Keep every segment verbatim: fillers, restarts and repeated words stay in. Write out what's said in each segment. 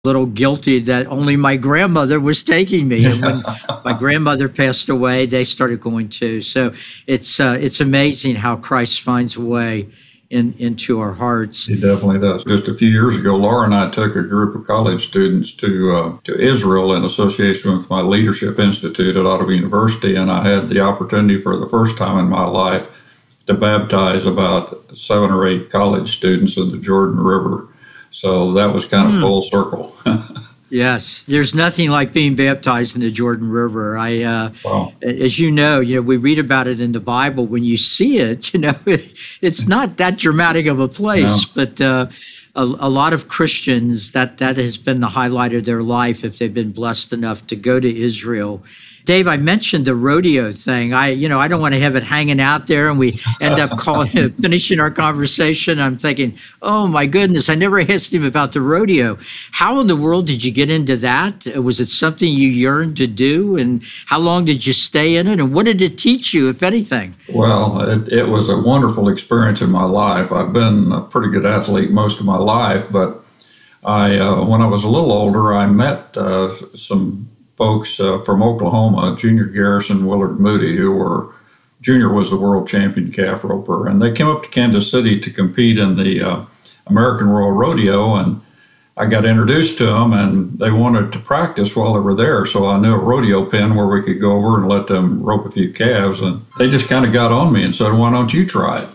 little guilty that only my grandmother was taking me. And when my grandmother passed away, they started going too. So it's uh, it's amazing how Christ finds a way in, into our hearts. He definitely does. Just a few years ago, Laura and I took a group of college students to uh, to Israel in association with my Leadership Institute at Ottawa University, and I had the opportunity for the first time in my life to baptize about seven or eight college students in the Jordan River. So that was kind of mm. full circle. Yes, there's nothing like being baptized in the Jordan River. I, uh, wow. As you know, you know, we read about it in the Bible. When you see it, you know, it, it's not that dramatic of a place, no. but uh, a, a lot of Christians, that that has been the highlight of their life if they've been blessed enough to go to Israel. Dave, I mentioned the rodeo thing. I, you know, I don't want to have it hanging out there and we end up calling, finishing our conversation. I'm thinking, oh my goodness, I never asked him about the rodeo. How in the world did you get into that? Was it something you yearned to do? And how long did you stay in it? And what did it teach you, if anything? Well, it, it was a wonderful experience in my life. I've been a pretty good athlete most of my life, but I, uh, when I was a little older, I met uh, some folks uh, from Oklahoma, Junior Garrison, Willard Moody, who were, Junior was the world champion calf roper, and they came up to Kansas City to compete in the uh, American Royal Rodeo, and I got introduced to them, and they wanted to practice while they were there, so I knew a rodeo pen where we could go over and let them rope a few calves, and they just kind of got on me and said, why don't you try it?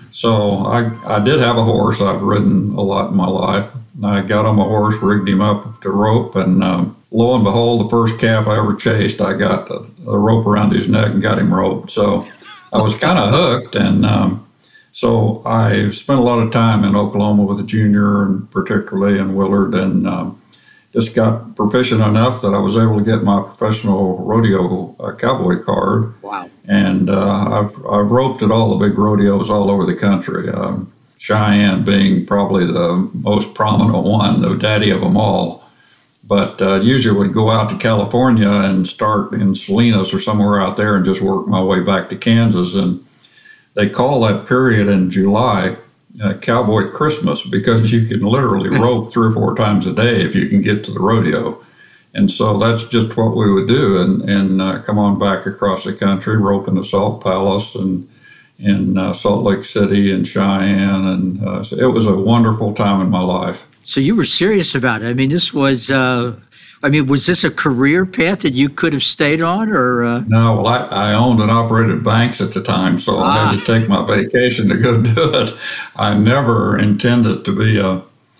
So I, I did have a horse. I've ridden a lot in my life. I got on my horse, rigged him up to rope, and um, lo and behold, the first calf I ever chased, I got the, the rope around his neck and got him roped. So I was kind of hooked, and um, so I spent a lot of time in Oklahoma with the Junior, and particularly in Willard, and um, just got proficient enough that I was able to get my professional rodeo uh, cowboy card. Wow. And uh, I've, I've roped at all the big rodeos all over the country. Um, Cheyenne being probably the most prominent one, the daddy of them all. But uh, usually would go out to California and start in Salinas or somewhere out there and just work my way back to Kansas. And they call that period in July uh, Cowboy Christmas, because you can literally rope three or four times a day if you can get to the rodeo. And so that's just what we would do, and, and uh, come on back across the country, rope in the Salt Palace and in uh, Salt Lake City and Cheyenne. And uh, so it was a wonderful time in my life. So you were serious about it. I mean, this was, uh, I mean, was this a career path that you could have stayed on, or? Uh... No, well, I, I owned and operated banks at the time, so ah. I had to take my vacation to go do it. I never intended to be a,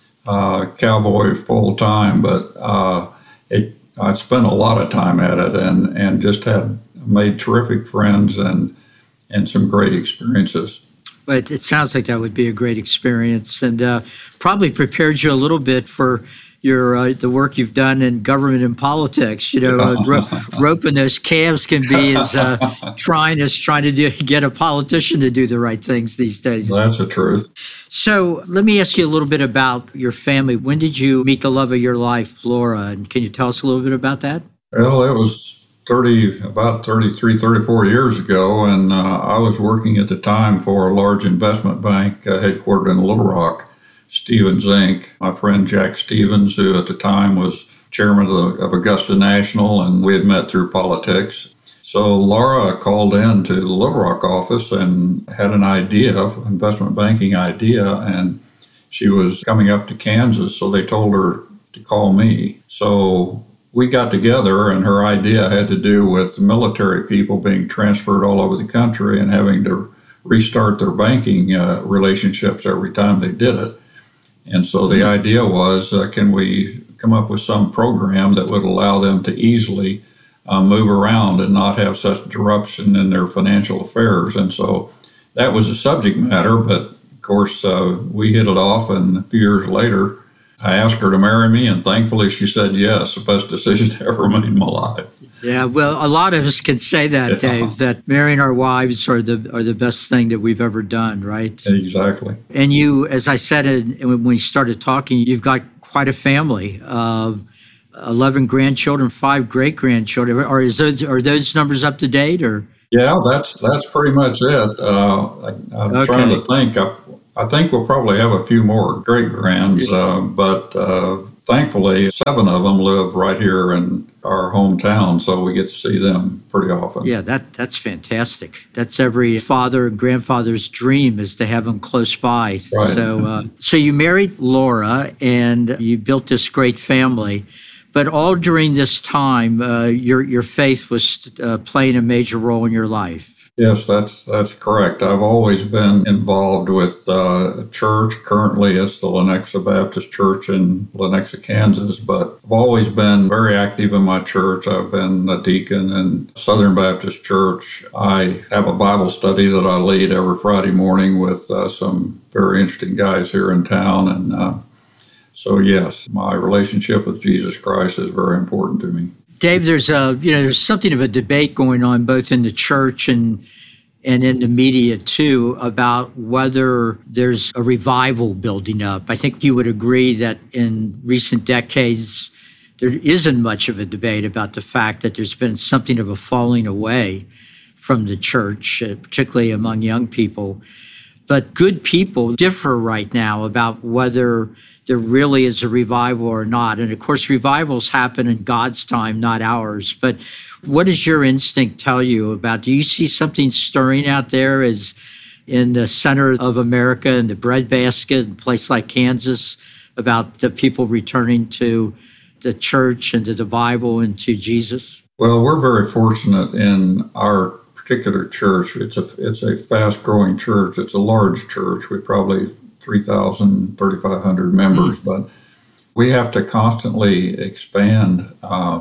a cowboy full time, but uh, it, I spent a lot of time at it, and, and just had made terrific friends and and some great experiences. But it sounds like that would be a great experience, and uh, probably prepared you a little bit for your uh, the work you've done in government and politics. You know, uh, ro- roping those calves can be as uh, trying as trying to do, get a politician to do the right things these days. That's the truth. So let me ask you a little bit about your family. When did you meet the love of your life, Laura? And can you tell us a little bit about that? Well, it was thirty, about thirty-three, thirty-four years ago, and uh, I was working at the time for a large investment bank uh, headquartered in Little Rock, Stevens Incorporated. My friend Jack Stevens, who at the time was chairman of, the, of Augusta National, and we had met through politics. So Laura called in to the Little Rock office and had an idea, investment banking idea, and she was coming up to Kansas, so they told her to call me. So we got together, and her idea had to do with military people being transferred all over the country and having to restart their banking uh, relationships every time they did it. And so the idea was, uh, can we come up with some program that would allow them to easily uh, move around and not have such disruption in their financial affairs? And so that was the subject matter, but of course uh, we hit it off, and a few years later, I asked her to marry me, and thankfully she said yes, the best decision I ever made in my life. Yeah, well, a lot of us can say that, yeah. Dave, that marrying our wives are the are the best thing that we've ever done, right? Exactly. And you, as I said when we started talking, you've got quite a family, uh, eleven grandchildren, five great-grandchildren. Or is those, are those numbers up to date? Or Yeah, that's that's pretty much it. Uh, I, I'm okay. trying to think. I, I think we'll probably have a few more great-grands, uh, but uh, thankfully, seven of them live right here in our hometown, so we get to see them pretty often. Yeah, that that's fantastic. That's every father and grandfather's dream, is to have them close by. Right. So, uh, so you married Laura, and you built this great family. But all during this time, uh, your your faith was uh, playing a major role in your life. Yes, that's that's correct. I've always been involved with uh, a church. Currently, it's the Lenexa Baptist Church in Lenexa, Kansas, but I've always been very active in my church. I've been a deacon in Southern Baptist Church. I have a Bible study that I lead every Friday morning with uh, some very interesting guys here in town. And uh, so, yes, my relationship with Jesus Christ is very important to me. Dave, there's a you know there's something of a debate going on both in the church and and in the media too about whether there's a revival building up. I think you would agree that in recent decades there isn't much of a debate about the fact that there's been something of a falling away from the church, uh, particularly among young people. But good people differ right now about whether there really is a revival or not. And of course, revivals happen in God's time, not ours. But what does your instinct tell you about? Do you see something stirring out there as in the center of America, in the breadbasket, in a place like Kansas, about the people returning to the church and to the Bible and to Jesus? Well, we're very fortunate in our particular church. It's a it's a fast-growing church. It's a large church. We probably three thousand, thirty-five hundred members, mm-hmm. but we have to constantly expand uh,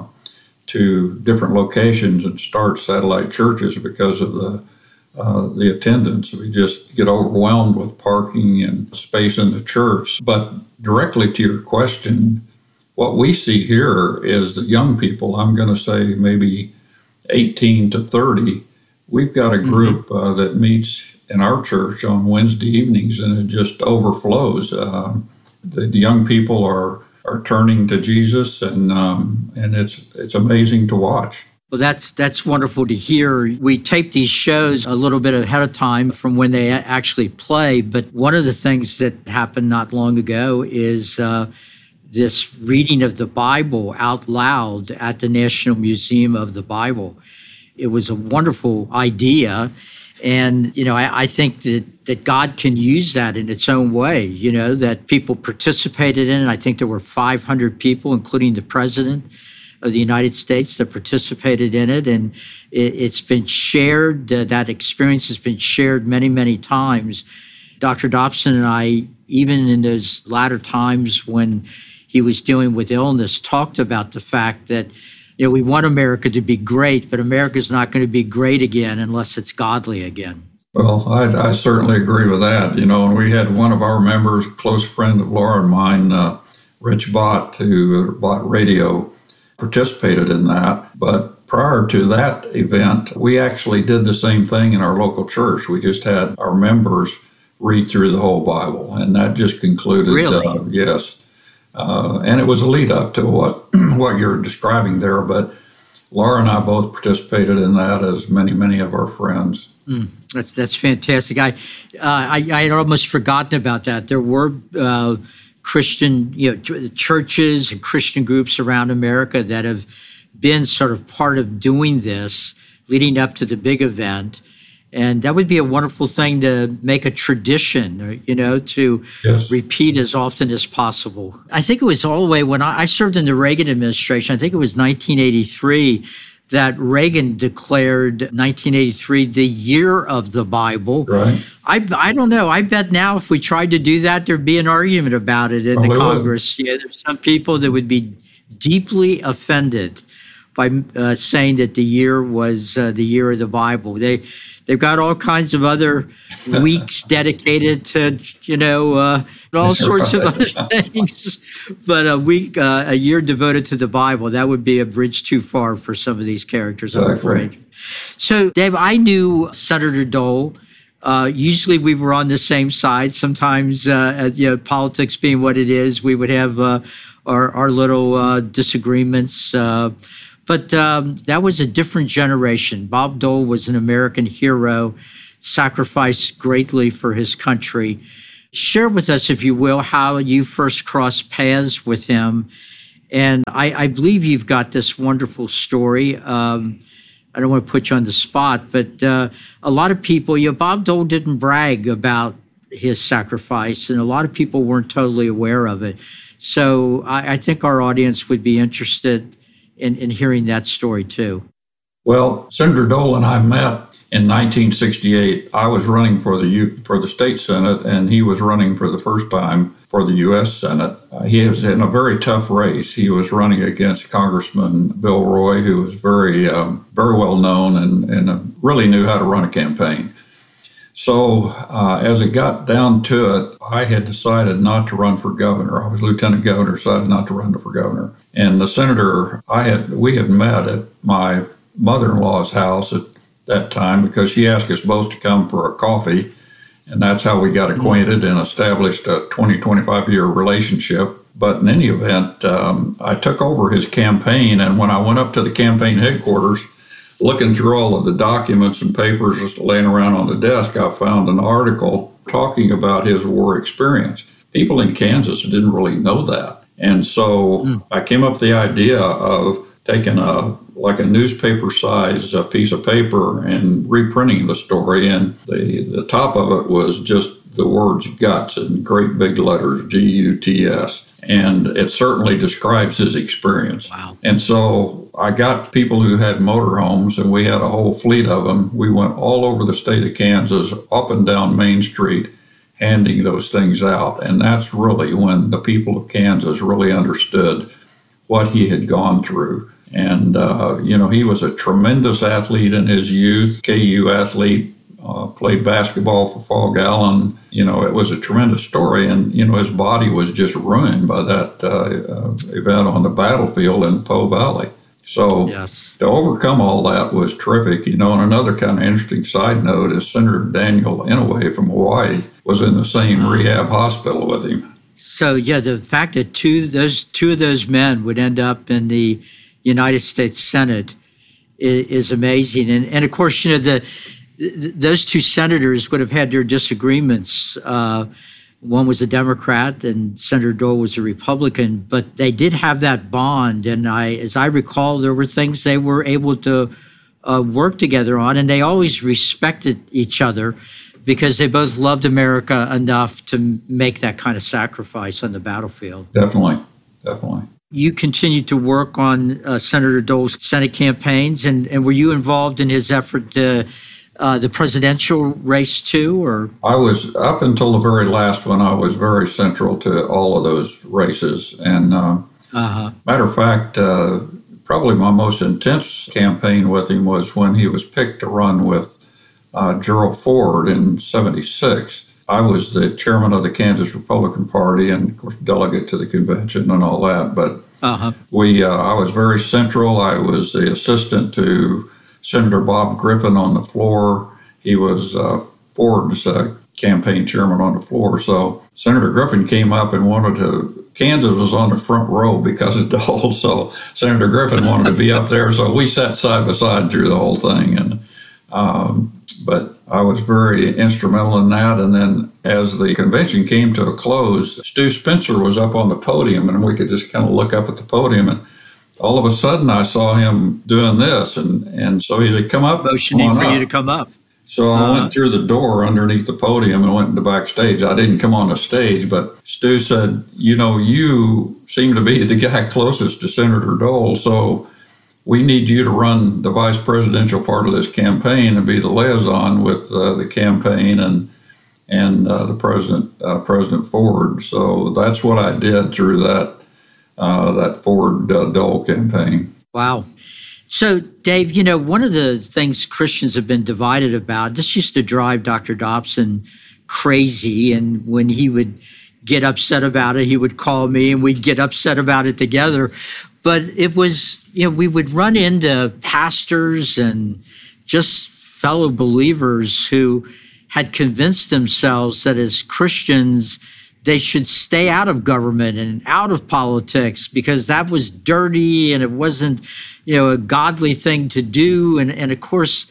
to different locations and start satellite churches because of the uh, the attendance. We just get overwhelmed with parking and space in the church. But directly to your question, what we see here is that young people, I'm going to say maybe eighteen to thirty, we've got a group mm-hmm. uh, that meets in our church on Wednesday evenings, and it just overflows. Uh, the, the young people are are turning to Jesus, and um, and it's it's amazing to watch. Well, that's that's wonderful to hear. We tape these shows a little bit ahead of time from when they actually play, but one of the things that happened not long ago is uh, this reading of the Bible out loud at the National Museum of the Bible. It was a wonderful idea. And, you know, I, I think that, that God can use that in its own way, you know, that people participated in it. I think there were five hundred people, including the president of the United States, that participated in it. And it, it's been shared, uh, that experience has been shared many, many times. Doctor Dobson and I, even in those latter times when he was dealing with illness, talked about the fact that, you know, we want America to be great, but America's not going to be great again unless it's godly again. Well, I, I certainly agree with that. You know, and we had one of our members, a close friend of Laura and mine, uh, Rich Bott, who Bott Radio, participated in that. But prior to that event, we actually did the same thing in our local church. We just had our members read through the whole Bible, and that just concluded. Really? Uh, yes. Uh, and it was a lead up to what what you're describing there. But Laura and I both participated in that, as many, many of our friends. Mm, that's that's fantastic. I, uh, I I had almost forgotten about that. There were uh, Christian, you know, churches and Christian groups around America that have been sort of part of doing this leading up to the big event. And that would be a wonderful thing to make a tradition, you know, to yes. repeat as often as possible. I think it was all the way when I, I served in the Reagan administration, I think it was nineteen eighty-three, that Reagan declared nineteen eighty-three the year of the Bible. Right. I, I don't know. I bet now if we tried to do that, there'd be an argument about it in Probably the Congress. Yeah, there's some people that would be deeply offended by uh, saying that the year was uh, the year of the Bible. They, they've got all kinds of other weeks dedicated to, you know, uh, all sorts right. of other things. But a week, uh, a year devoted to the Bible, that would be a bridge too far for some of these characters, I'm Exactly. afraid. So, Dave, I knew Senator Dole. Uh, usually we were on the same side. Sometimes, uh, you know, politics being what it is, we would have uh, our, our little uh, disagreements. Uh, But um, that was a different generation. Bob Dole was an American hero, sacrificed greatly for his country. Share with us, if you will, how you first crossed paths with him. And I, I believe you've got this wonderful story. Um, I don't want to put you on the spot, but uh, a lot of people, you know, Bob Dole didn't brag about his sacrifice, and a lot of people weren't totally aware of it. So I, I think our audience would be interested in, in hearing that story too. Well, Senator Dole and I met in nineteen sixty-eight. I was running for the U, for the state Senate, and he was running for the first time for the U S Senate. Uh, he was in a very tough race. He was running against Congressman Bill Roy, who was very, um, very well known and, and uh, really knew how to run a campaign. So uh, as it got down to it, I had decided not to run for governor. I was lieutenant governor, decided not to run for governor. And the senator, I had, we had met at my mother-in-law's house at that time because she asked us both to come for a coffee. And that's how we got acquainted and established a twenty, twenty-five year relationship. But in any event, um, I took over his campaign. And when I went up to the campaign headquarters, looking through all of the documents and papers just laying around on the desk, I found an article talking about his war experience. People in Kansas didn't really know that. And so mm. I came up with the idea of taking a like a newspaper size piece of paper and reprinting the story. And the, the top of it was just the words guts in great big letters, G U T S. And it certainly describes his experience. Wow. And so I got people who had motorhomes, and we had a whole fleet of them. We went all over the state of Kansas, up and down Main Street, handing those things out. And that's really when the people of Kansas really understood what he had gone through. And, uh, you know, he was a tremendous athlete in his youth, K U athlete, uh, played basketball for Fog Allen. You know, it was a tremendous story. And, you know, his body was just ruined by that uh, uh, event on the battlefield in the Po Valley. So yes. To overcome all that was terrific. You know, and another kind of interesting side note is Senator Daniel Inouye from Hawaii was in the same rehab hospital with him. So, yeah, the fact that two those two of those men would end up in the United States Senate is, is amazing. And, and of course, you know, the, th- those two senators would have had their disagreements. Uh, one was a Democrat and Senator Dole was a Republican, but they did have that bond. And I, as I recall, there were things they were able to uh, work together on, and they always respected each other because they both loved America enough to make that kind of sacrifice on the battlefield. Definitely, definitely. You continued to work on uh, Senator Dole's Senate campaigns, and, and were you involved in his effort to uh, the presidential race too? Or I was, up until the very last one, I was very central to all of those races. And uh, uh-huh. matter of fact, uh, probably my most intense campaign with him was when he was picked to run with uh, Gerald Ford in seventy-six. I was the chairman of the Kansas Republican Party and, of course, delegate to the convention and all that. But uh-huh. we, uh, I was very central. I was the assistant to Senator Bob Griffin on the floor. He was uh, Ford's uh, campaign chairman on the floor. So Senator Griffin came up and wanted to, Kansas was on the front row because of Dole. So Senator Griffin wanted to be up there. So we sat side by side through the whole thing. And um, but I was very instrumental in that. And then as the convention came to a close, Stu Spencer was up on the podium, and we could just kind of look up at the podium. And all of a sudden, I saw him doing this. And, and so he said, come up. Motioning for up. you to come up. So I uh, went through the door underneath the podium and went into backstage. I didn't come on the stage, but Stu said, you know, you seem to be the guy closest to Senator Dole, so we need you to run the vice presidential part of this campaign and be the liaison with uh, the campaign and and uh, the president, uh, President Ford. So that's what I did through that uh, that Ford uh, Dole campaign. Wow. So, Dave, you know, one of the things Christians have been divided about, this used to drive Doctor Dobson crazy. And when he would get upset about it, he would call me and we'd get upset about it together. But it was, you know, we would run into pastors and just fellow believers who had convinced themselves that as Christians, they should stay out of government and out of politics because that was dirty and it wasn't, you know, a godly thing to do. And, and of course,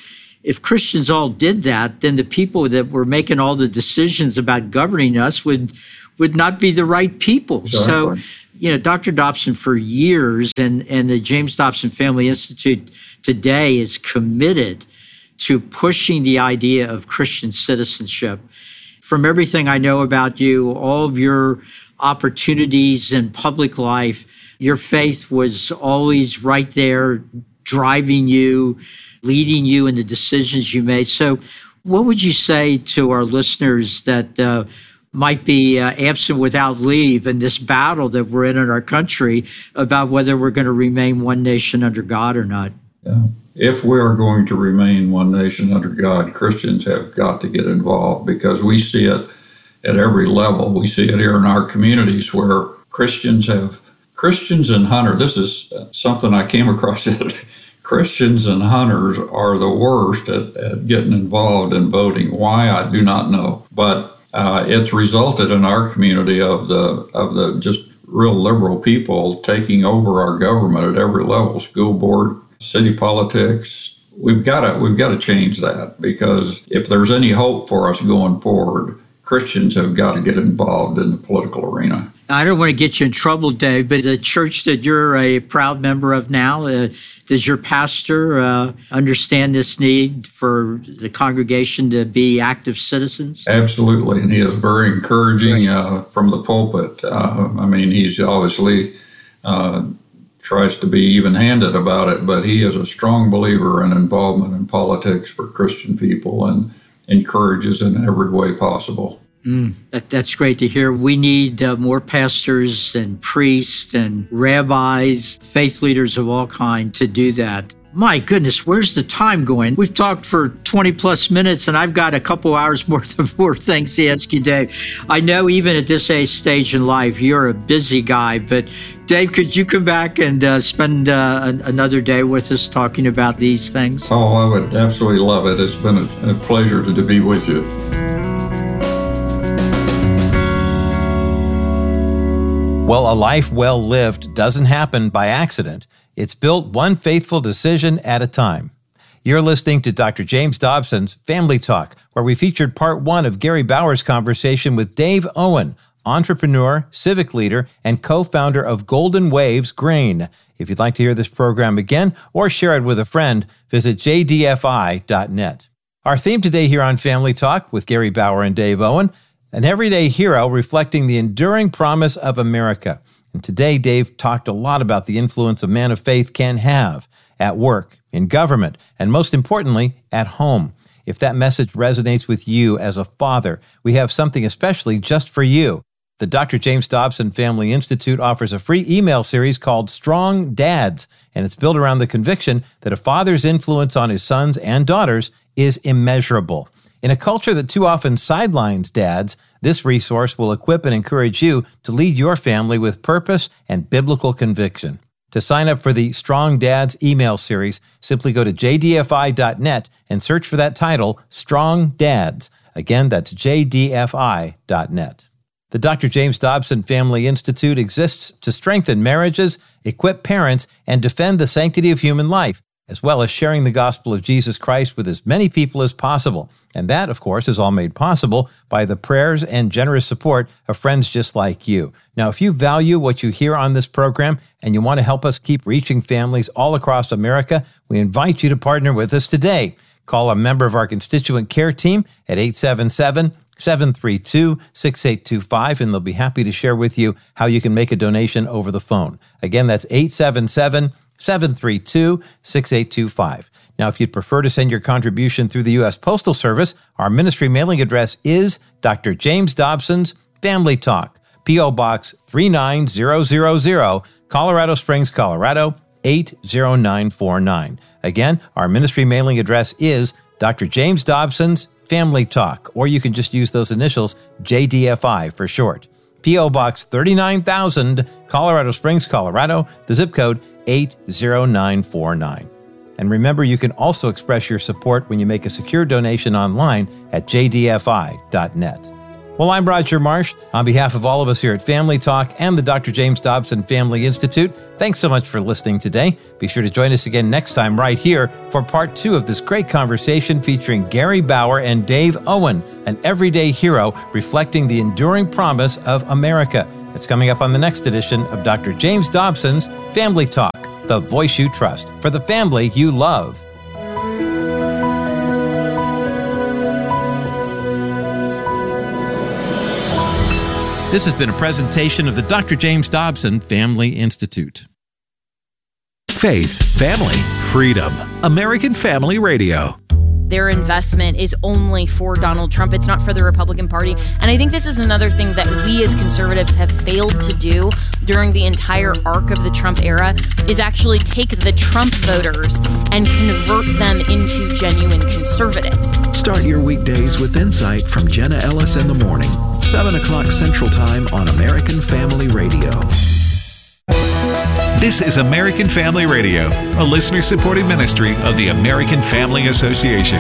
if Christians all did that, then the people that were making all the decisions about governing us would would not be the right people. Exactly. So, you know, Doctor Dobson for years and, and the James Dobson Family Institute today is committed to pushing the idea of Christian citizenship. From everything I know about you, all of your opportunities in public life, your faith was always right there, driving you, leading you in the decisions you made. So what would you say to our listeners that uh, might be uh, absent without leave in this battle that we're in in our country about whether we're going to remain one nation under God or not? Yeah. If we are going to remain one nation under God, Christians have got to get involved, because we see it at every level. We see it here in our communities where Christians have, Christians and hunters, this is something I came across today. Christians and hunters are the worst at, at getting involved in voting. Why, I do not know. But uh, it's resulted in our community of the of the just real liberal people taking over our government at every level, school board, city politics. We've got to we've got to change that, because if there's any hope for us going forward, Christians have got to get involved in the political arena. I don't want to get you in trouble, Dave, but the church that you're a proud member of now, uh, does your pastor uh, understand this need for the congregation to be active citizens? Absolutely, and he is very encouraging uh, from the pulpit. Uh, I mean, he's obviously uh, tries to be even-handed about it, but he is a strong believer in involvement in politics for Christian people and encourages in every way possible. Mm, that, that's great to hear. We need uh, more pastors and priests and rabbis, faith leaders of all kinds to do that. My goodness, where's the time going? We've talked for twenty plus minutes, and I've got a couple hours more, more things to ask you, Dave. I know even at this age stage in life, you're a busy guy, but Dave, could you come back and uh, spend uh, an, another day with us talking about these things? Oh, I would absolutely love it. It's been a, a pleasure to, to be with you. Well, a life well lived doesn't happen by accident. It's built one faithful decision at a time. You're listening to Doctor James Dobson's Family Talk, where we featured part one of Gary Bauer's conversation with Dave Owen, entrepreneur, civic leader, and co-founder of Golden Waves Grain. If you'd like to hear this program again or share it with a friend, visit j d f i dot net. Our theme today here on Family Talk with Gary Bauer and Dave Owen, an everyday hero reflecting the enduring promise of America. And today, Dave talked a lot about the influence a man of faith can have at work, in government, and most importantly, at home. If that message resonates with you as a father, we have something especially just for you. The Doctor James Dobson Family Institute offers a free email series called Strong Dads, and it's built around the conviction that a father's influence on his sons and daughters is immeasurable. In a culture that too often sidelines dads, this resource will equip and encourage you to lead your family with purpose and biblical conviction. To sign up for the Strong Dads email series, simply go to j d f i dot net and search for that title, Strong Dads. Again, that's j d f i dot net. The Doctor James Dobson Family Institute exists to strengthen marriages, equip parents, and defend the sanctity of human life, as well as sharing the gospel of Jesus Christ with as many people as possible. And that, of course, is all made possible by the prayers and generous support of friends just like you. Now, if you value what you hear on this program and you want to help us keep reaching families all across America, we invite you to partner with us today. Call a member of our constituent care team at eight seven seven, seven three two, six eight two five, and they'll be happy to share with you how you can make a donation over the phone. Again, that's eight seven seven, seven three two, six eight two five. Now, if you'd prefer to send your contribution through the U S Postal Service, our ministry mailing address is Doctor James Dobson's Family Talk, P O Box three nine zero zero zero, Colorado Springs, Colorado eight zero nine four nine. Again, our ministry mailing address is Doctor James Dobson's Family Talk, or you can just use those initials, J D F I for short. P O Box thirty-nine thousand, Colorado Springs, Colorado, the zip code eight zero nine four nine. And remember, you can also express your support when you make a secure donation online at j d f i dot net. Well, I'm Roger Marsh. On behalf of all of us here at Family Talk and the Doctor James Dobson Family Institute, thanks so much for listening today. Be sure to join us again next time right here for part two of this great conversation featuring Gary Bauer and Dave Owen, an everyday hero reflecting the enduring promise of America. It's coming up on the next edition of Doctor James Dobson's Family Talk, the voice you trust for the family you love. This has been a presentation of the Doctor James Dobson Family Institute. Faith, family, freedom. American Family Radio. Their investment is only for Donald Trump. It's not for the Republican Party. And I think this is another thing that we as conservatives have failed to do during the entire arc of the Trump era is actually take the Trump voters and convert them into genuine conservatives. Start your weekdays with insight from Jenna Ellis in the morning, seven o'clock Central Time on American Family Radio. This is American Family Radio, a listener-supported ministry of the American Family Association.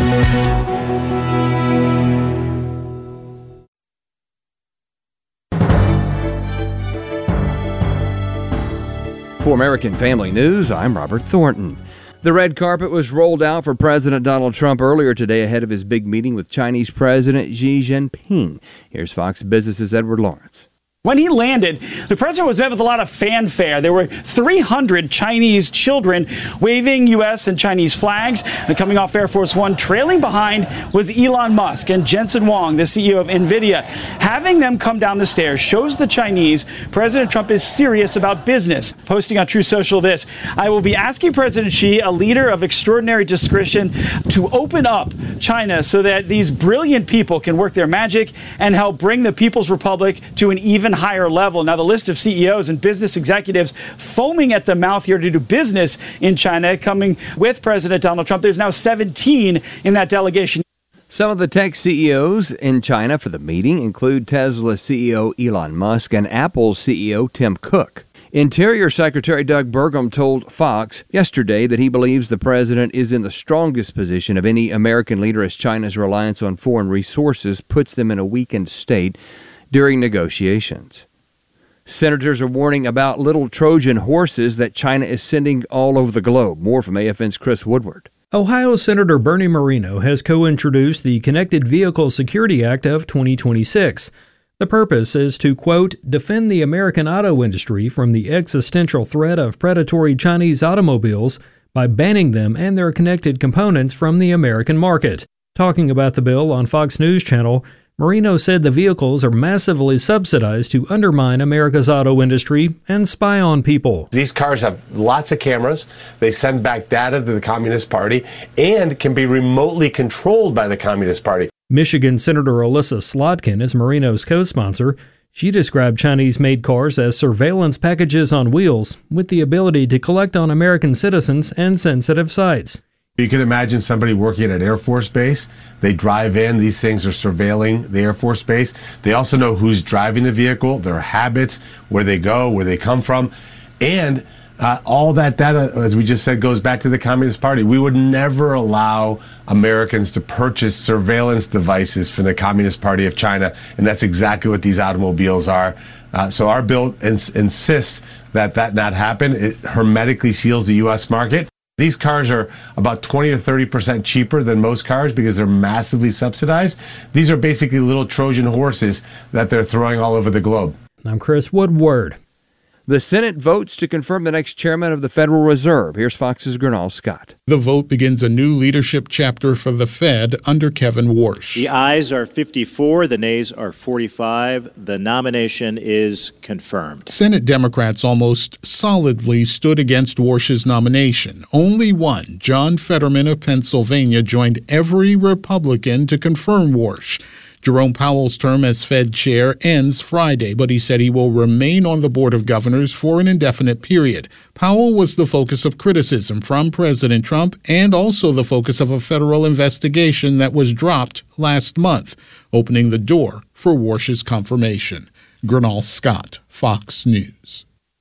For American Family News, I'm Robert Thornton. The red carpet was rolled out for President Donald Trump earlier today ahead of his big meeting with Chinese President Xi Jinping. Here's Fox Business's Edward Lawrence. When he landed, the president was met with a lot of fanfare. There were three hundred Chinese children waving U S and Chinese flags. And coming off Air Force One, trailing behind was Elon Musk and Jensen Huang, the C E O of NVIDIA. Having them come down the stairs shows the Chinese President Trump is serious about business. Posting on Truth Social this, I will be asking President Xi, a leader of extraordinary discretion, to open up China so that these brilliant people can work their magic and help bring the People's Republic to an even higher level. Now, the list of C E Os and business executives foaming at the mouth here to do business in China coming with President Donald Trump. There's now seventeen in that delegation. Some of the tech C E Os in China for the meeting include Tesla C E O Elon Musk and Apple C E O Tim Cook. Interior Secretary Doug Burgum told Fox yesterday that he believes the president is in the strongest position of any American leader as China's reliance on foreign resources puts them in a weakened state during negotiations. Senators are warning about little Trojan horses that China is sending all over the globe. More from A F N's Chris Woodward. Ohio Senator Bernie Moreno has co-introduced the Connected Vehicle Security Act of twenty twenty-six. The purpose is to, quote, defend the American auto industry from the existential threat of predatory Chinese automobiles by banning them and their connected components from the American market. Talking about the bill on Fox News Channel, Moreno said the vehicles are massively subsidized to undermine America's auto industry and spy on people. These cars have lots of cameras. They send back data to the Communist Party and can be remotely controlled by the Communist Party. Michigan Senator Alyssa Slotkin is Moreno's co-sponsor. She described Chinese-made cars as surveillance packages on wheels with the ability to collect on American citizens and sensitive sites. You can imagine somebody working at an Air Force base. They drive in. These things are surveilling the Air Force base. They also know who's driving the vehicle, their habits, where they go, where they come from. And uh, all that data, as we just said, goes back to the Communist Party. We would never allow Americans to purchase surveillance devices from the Communist Party of China. And that's exactly what these automobiles are. Uh, so our bill ins- insists that that not happen. It hermetically seals the U S market. These cars are about twenty to thirty percent cheaper than most cars because they're massively subsidized. These are basically little Trojan horses that they're throwing all over the globe. I'm Chris Woodward. The Senate votes to confirm the next chairman of the Federal Reserve. Here's Fox's Gernal Scott. The vote begins a new leadership chapter for the Fed under Kevin Warsh. The ayes are fifty-four, the nays are forty-five. The nomination is confirmed. Senate Democrats almost solidly stood against Warsh's nomination. Only one, John Fetterman of Pennsylvania, joined every Republican to confirm Warsh. Jerome Powell's term as Fed chair ends Friday, but he said he will remain on the Board of Governors for an indefinite period. Powell was the focus of criticism from President Trump and also the focus of a federal investigation that was dropped last month, opening the door for Warsh's confirmation. Gernal Scott, Fox News.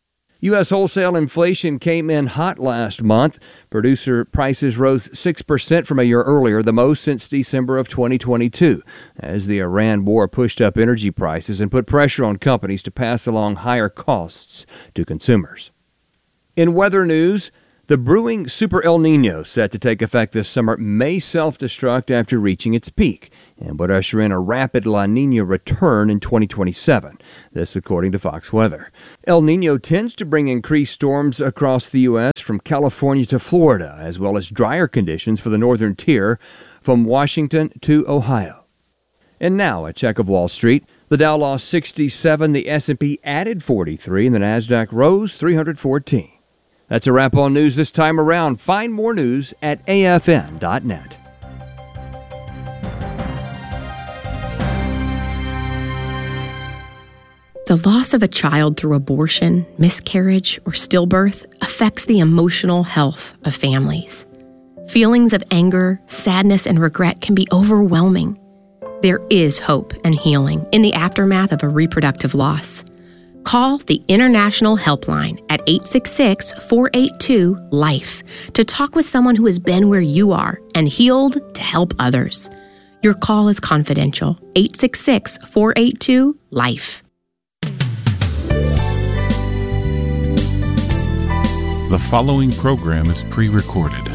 U S wholesale inflation came in hot last month. Producer prices rose six percent from a year earlier, the most since December of twenty twenty-two, as the Iran war pushed up energy prices and put pressure on companies to pass along higher costs to consumers. In weather news, the brewing Super El Nino set to take effect this summer may self-destruct after reaching its peak and would usher in a rapid La Nina return in twenty twenty-seven. This according to Fox Weather. El Nino tends to bring increased storms across the U S from California to Florida, as well as drier conditions for the northern tier from Washington to Ohio. And now a check of Wall Street. The Dow lost sixty-seven, the S and P added forty-three, and the Nasdaq rose three hundred fourteen. That's a wrap on news this time around. Find more news at A F N dot net. The loss of a child through abortion, miscarriage, or stillbirth affects the emotional health of families. Feelings of anger, sadness, and regret can be overwhelming. There is hope and healing in the aftermath of a reproductive loss. Call the International Helpline at eight six six, four eight two, LIFE to talk with someone who has been where you are and healed to help others. Your call is confidential. eight six six, four eight two, LIFE. The following program is pre-recorded.